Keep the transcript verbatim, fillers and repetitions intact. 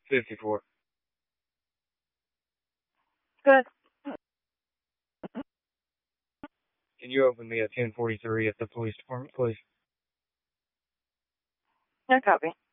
fifty-four. Good. Can you open me at ten forty-three at the police department, please? No copy.